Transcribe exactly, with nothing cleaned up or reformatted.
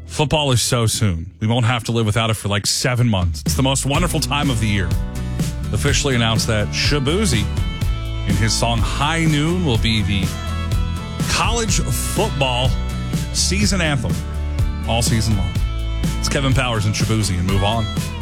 Football is so soon. We won't have to live without it for like seven months. It's the most wonderful time of the year. Officially announced that Shaboozey, in his song High Noon, will be the college football season anthem all season long. It's Kevin Powers and Shaboozey, and move on.